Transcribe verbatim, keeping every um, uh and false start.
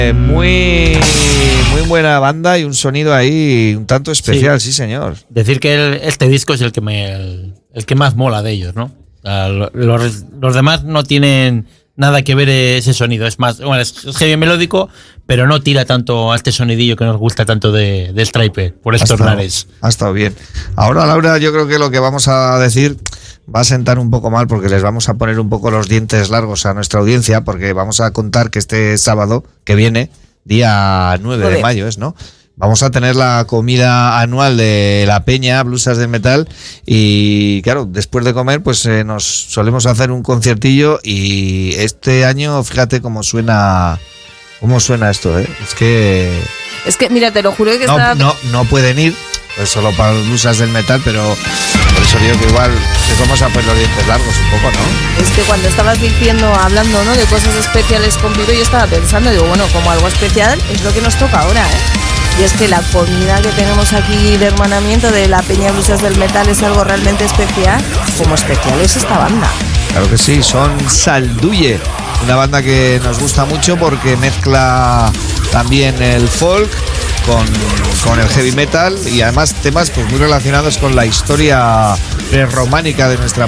Eh, muy, muy buena banda y un sonido ahí un tanto especial, sí, sí señor. Decir que el, este disco es el que me el, el que más mola de ellos, ¿no? Los, los demás no tienen nada que ver ese sonido. Es más, bueno, es heavy melódico, pero no tira tanto a este sonidillo que nos gusta tanto de, de Stryper, por estos lares. Ha estado bien. Ahora, Laura, yo creo que lo que vamos a decir va a sentar un poco mal porque les vamos a poner un poco los dientes largos a nuestra audiencia, porque vamos a contar que este sábado que viene, día nueve de mayo es, ¿no? Vamos a tener la comida anual de la Peña Blusas del Metal y claro, después de comer pues eh, nos solemos hacer un conciertillo y este año fíjate cómo suena cómo suena esto, ¿eh? Es que es que mira, te lo juro que no, está... no, no pueden ir pues solo para los Blusas del Metal, pero por eso digo que igual les vamos a poner los dientes largos un poco, ¿no? Es que cuando estabas diciendo, hablando, ¿no?, de cosas especiales con Viro, yo estaba pensando, digo, bueno, como algo especial es lo que nos toca ahora, ¿eh? Y es que la comida que tenemos aquí de hermanamiento de la Peña Blusas del Metal es algo realmente especial. Como especial es esta banda. Claro que sí, son Salduye, una banda que nos gusta mucho porque mezcla también el folk con, con el heavy metal y además temas pues muy relacionados con la historia prerrománica de nuestra